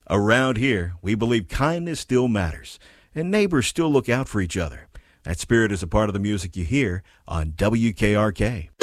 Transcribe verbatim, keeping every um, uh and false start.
Around here, we believe kindness still matters, and neighbors still look out for each other. That spirit is a part of the music you hear on W K R K.